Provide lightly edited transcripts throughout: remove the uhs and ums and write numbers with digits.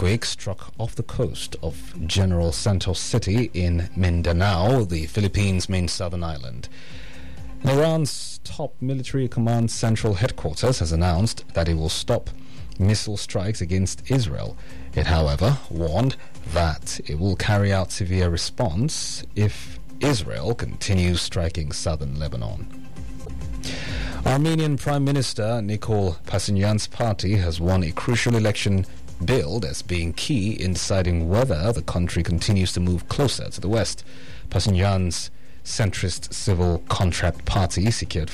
earthquake struck off the coast of General Santos City in Mindanao, the Philippines' main southern island. Iran's top military command central headquarters has announced that it will stop missile strikes against Israel. It, however, warned that it will carry out severe response if Israel continues striking southern Lebanon. Armenian Prime Minister Nikol Pashinyan's party has won a crucial election billed as being key in deciding whether the country continues to move closer to the West. Pashinyan's centrist Civil Contract Party secured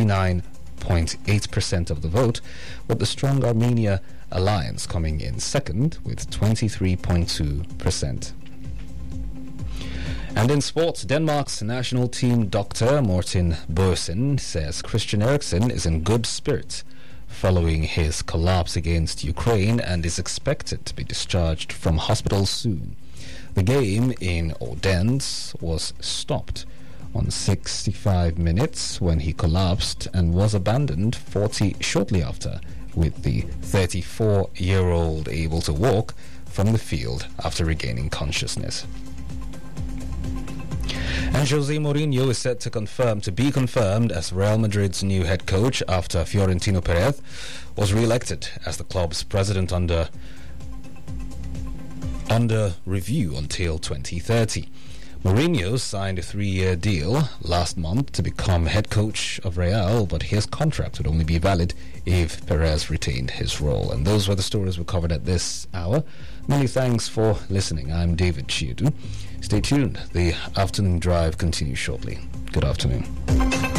49.8% of the vote, with the Strong Armenia Alliance coming in second with 23.2%. And in sports, Denmark's national team doctor Morten Børsen says Christian Eriksen is in good spirits following his collapse against Ukraine and is expected to be discharged from hospital soon. The game in Odense was stopped on 65 minutes when he collapsed and was abandoned shortly after, with the 34-year-old able to walk from the field after regaining consciousness. And Jose Mourinho is set to be confirmed as Real Madrid's new head coach after Florentino Perez was re-elected as the club's president under review until 2030. Mourinho signed a 3-year deal last month to become head coach of Real, but his contract would only be valid if Perez retained his role. And those were the stories we covered at this hour. Many thanks for listening. I'm David Chiedu. Stay tuned. The afternoon drive continues shortly. Good afternoon.